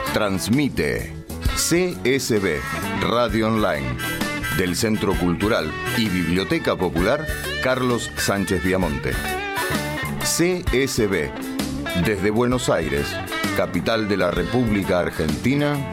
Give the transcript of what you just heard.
Transmite CSB Radio Online del Centro Cultural y Biblioteca Popular Carlos Sánchez Viamonte. CSB desde Buenos Aires, capital de la República Argentina.